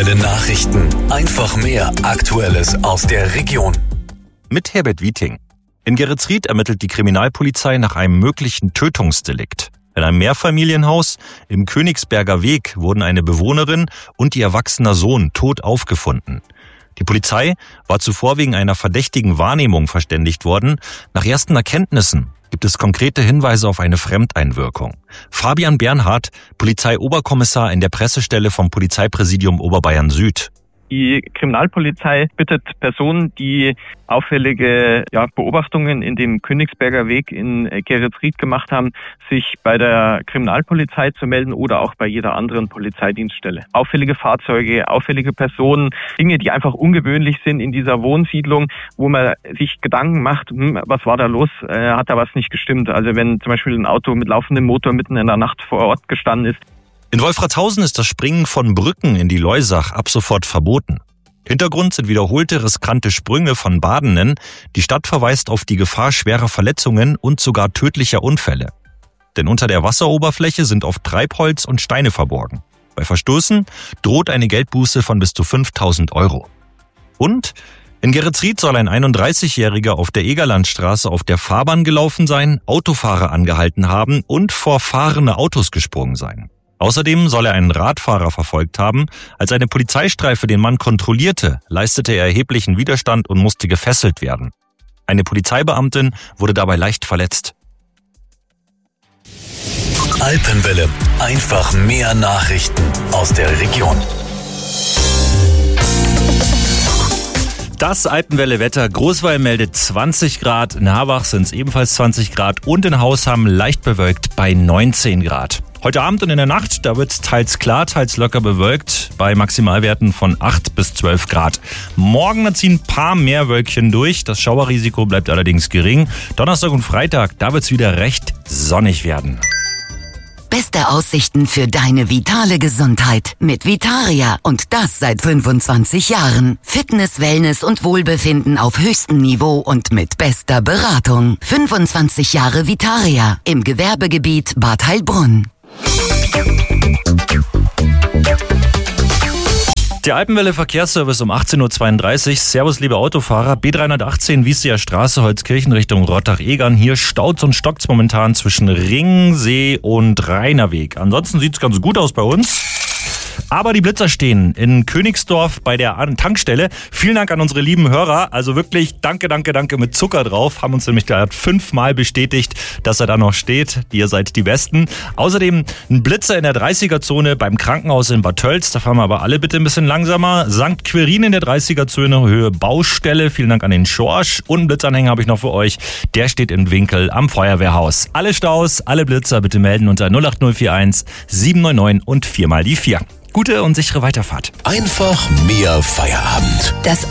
Alpenwelle Nachrichten. Einfach mehr Aktuelles aus der Region. Mit Herbert Wieting. In Geretsried ermittelt die Kriminalpolizei nach einem möglichen Tötungsdelikt. In einem Mehrfamilienhaus im Königsberger Weg wurden eine Bewohnerin und ihr erwachsener Sohn tot aufgefunden. Die Polizei war zuvor wegen einer verdächtigen Wahrnehmung verständigt worden. Nach ersten Erkenntnissen gibt es konkrete Hinweise auf eine Fremdeinwirkung. Fabian Bernhard, Polizeioberkommissar in der Pressestelle vom Polizeipräsidium Oberbayern Süd. Die Kriminalpolizei bittet Personen, die auffällige Beobachtungen in dem Königsberger Weg in Geretsried gemacht haben, sich bei der Kriminalpolizei zu melden oder auch bei jeder anderen Polizeidienststelle. Auffällige Fahrzeuge, auffällige Personen, Dinge, die einfach ungewöhnlich sind in dieser Wohnsiedlung, wo man sich Gedanken macht, was war da los, hat da was nicht gestimmt. Also wenn zum Beispiel ein Auto mit laufendem Motor mitten in der Nacht vor Ort gestanden ist. In Wolfratshausen ist das Springen von Brücken in die Loisach ab sofort verboten. Hintergrund sind wiederholte riskante Sprünge von Badenden. Die Stadt verweist auf die Gefahr schwerer Verletzungen und sogar tödlicher Unfälle. Denn unter der Wasseroberfläche sind oft Treibholz und Steine verborgen. Bei Verstößen droht eine Geldbuße von bis zu 5.000 €. Und in Geretsried soll ein 31-Jähriger auf der Egerlandstraße auf der Fahrbahn gelaufen sein, Autofahrer angehalten haben und vor fahrende Autos gesprungen sein. Außerdem soll er einen Radfahrer verfolgt haben. Als eine Polizeistreife den Mann kontrollierte, leistete er erheblichen Widerstand und musste gefesselt werden. Eine Polizeibeamtin wurde dabei leicht verletzt. Alpenwelle. Einfach mehr Nachrichten aus der Region. Das Alpenwelle-Wetter. Großwall meldet 20 Grad, in Harbach sind es ebenfalls 20 Grad und in Hausham leicht bewölkt bei 19 Grad. Heute Abend und in der Nacht, da wird es teils klar, teils locker bewölkt bei Maximalwerten von 8 bis 12 Grad. Morgen da ziehen ein paar mehr Wölkchen durch, das Schauerrisiko bleibt allerdings gering. Donnerstag und Freitag, da wird es wieder recht sonnig werden. Beste Aussichten für deine vitale Gesundheit mit Vitaria und das seit 25 Jahren. Fitness, Wellness und Wohlbefinden auf höchstem Niveau und mit bester Beratung. 25 Jahre Vitaria im Gewerbegebiet Bad Heilbrunn. Der Alpenwelle Verkehrsservice um 18.32 Uhr. Servus, liebe Autofahrer. B318 Wiesseer Straße, Holzkirchen Richtung Rottach-Egern. Hier staut und stockt's momentan zwischen Ringsee und Rheinerweg. Ansonsten sieht's ganz gut aus bei uns. Aber die Blitzer stehen in Königsdorf bei der Tankstelle. Vielen Dank an unsere lieben Hörer. Also wirklich danke mit Zucker drauf. Haben uns nämlich gerade 5-mal bestätigt, dass er da noch steht. Ihr seid die Besten. Außerdem ein Blitzer in der 30er-Zone beim Krankenhaus in Bad Tölz. Da fahren wir aber alle bitte ein bisschen langsamer. St. Quirin in der 30er-Zone, Höhe Baustelle. Vielen Dank an den Schorsch. Und einen Blitzanhänger habe ich noch für euch. Der steht in Winkel am Feuerwehrhaus. Alle Staus, alle Blitzer bitte melden unter 08041 799 und 4 mal die 4. Gute und sichere Weiterfahrt. Einfach mehr Feierabend. Das